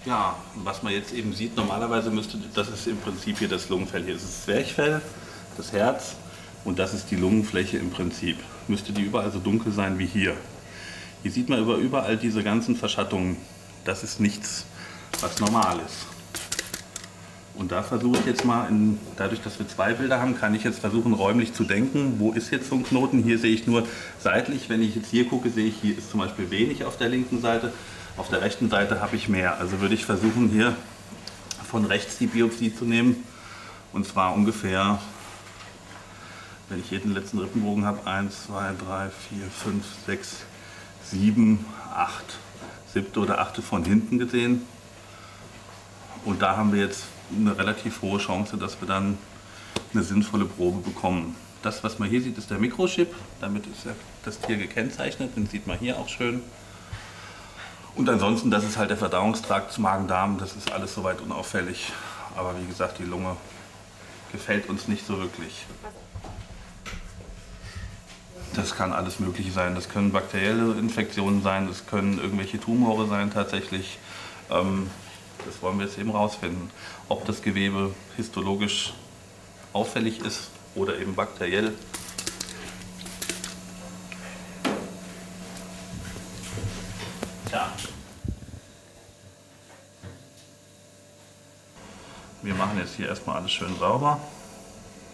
Ja, was man jetzt eben sieht, normalerweise müsste, das ist im Prinzip hier das Lungenfell. Hier ist das Zwerchfell, das Herz und das ist die Lungenfläche im Prinzip. Müsste die überall so dunkel sein wie hier. Hier sieht man überall diese ganzen Verschattungen. Das ist nichts, was normal ist. Und da versuche ich jetzt mal, dadurch, dass wir zwei Bilder haben, kann ich jetzt versuchen, räumlich zu denken. Wo ist jetzt so ein Knoten? Hier sehe ich nur seitlich. Wenn ich jetzt hier gucke, sehe ich, hier ist zum Beispiel wenig auf der linken Seite. Auf der rechten Seite habe ich mehr. Also würde ich versuchen, hier von rechts die Biopsie zu nehmen. Und zwar ungefähr, wenn ich hier den letzten Rippenbogen habe, 1, 2, 3, 4, 5, 6, 7, 8, siebte oder achte von hinten gesehen. Und da haben wir jetzt eine relativ hohe Chance, dass wir dann eine sinnvolle Probe bekommen. Das, was man hier sieht, ist der Mikrochip. Damit ist das Tier gekennzeichnet. Den sieht man hier auch schön. Und ansonsten, das ist halt der Verdauungstrakt, Magen-Darm. Das ist alles soweit unauffällig. Aber wie gesagt, die Lunge gefällt uns nicht so wirklich. Das kann alles Mögliche sein. Das können bakterielle Infektionen sein, das können irgendwelche Tumore sein tatsächlich. Das wollen wir jetzt eben rausfinden, ob das Gewebe histologisch auffällig ist oder eben bakteriell. Tja. Wir machen jetzt hier erstmal alles schön sauber.